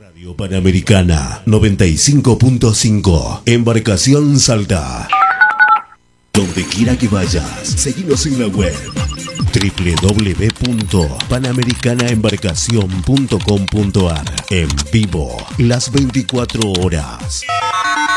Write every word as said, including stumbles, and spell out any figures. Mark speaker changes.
Speaker 1: Radio Panamericana noventa y cinco punto cinco. Embarcación Salta. Donde quiera que vayas, seguinos en la web doble u doble u doble u punto panamericana embarcación punto com punto ar. En vivo, las veinticuatro horas.